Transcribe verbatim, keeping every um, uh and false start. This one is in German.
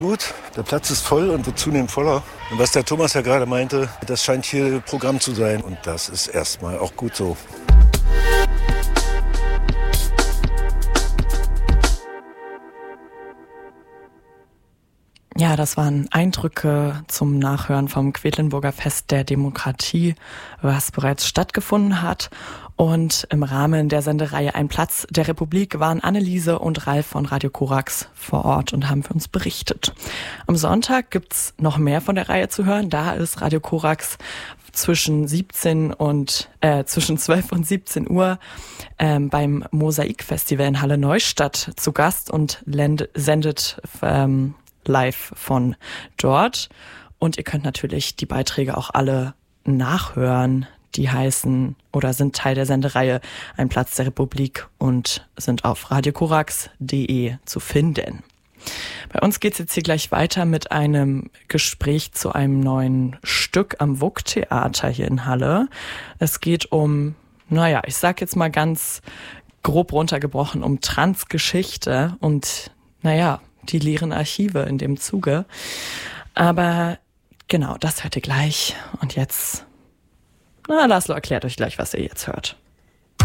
Gut, der Platz ist voll und wird zunehmend voller. Und was der Thomas ja gerade meinte, das scheint hier Programm zu sein. Und das ist erstmal auch gut so. Ja, das waren Eindrücke zum Nachhören vom Quedlinburger Fest der Demokratie, was bereits stattgefunden hat. Und im Rahmen der Sendereihe Ein Platz der Republik waren Anneliese und Ralf von Radio Korax vor Ort und haben für uns berichtet. Am Sonntag gibt's noch mehr von der Reihe zu hören. Da ist Radio Korax zwischen siebzehn und äh, zwischen zwölf und siebzehn Uhr ähm, beim Mosaik-Festival in Halle Neustadt zu Gast und lend, sendet ähm, live von dort. Und ihr könnt natürlich die Beiträge auch alle nachhören. Die heißen oder sind Teil der Sendereihe Ein Platz der Republik und sind auf radiokorax punkt de zu finden. Bei uns geht's jetzt hier gleich weiter mit einem Gespräch zu einem neuen Stück am W U K-Theater hier in Halle. Es geht um, naja, ich sag jetzt mal ganz grob runtergebrochen, um Transgeschichte und, naja, die leeren Archive in dem Zuge. Aber genau, das hört ihr gleich. Und jetzt, na, Laszlo erklärt euch gleich, was ihr jetzt hört.